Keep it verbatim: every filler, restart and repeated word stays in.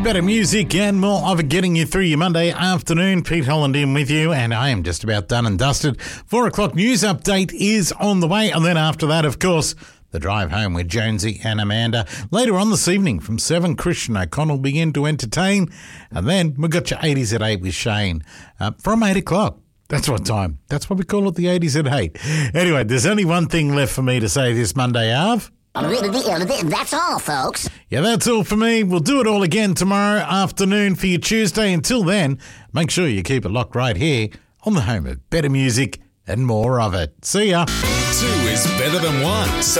Better music and more of it getting you through your Monday afternoon. Pete Holland in with you, and I am just about done and dusted. Four o'clock news update is on the way, and then after that, of course, the drive home with Jonesy and Amanda. Later on this evening from seven, Christian O'Connell begin to entertain, and then we've got your eighties at eight with Shane uh, from eight o'clock. That's what time. That's why we call it the eighties at eight. Anyway, there's only one thing left for me to say this Monday, Arv. That's all, folks. Yeah, that's all for me. We'll do it all again tomorrow afternoon for your Tuesday. Until then, make sure you keep it locked right here on the home of better music and more of it. See ya. Two is better than one. So